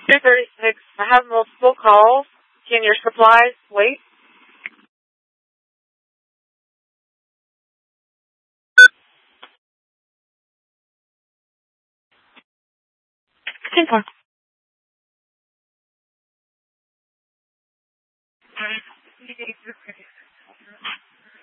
236. I have multiple calls. Can your supplies wait? Simple.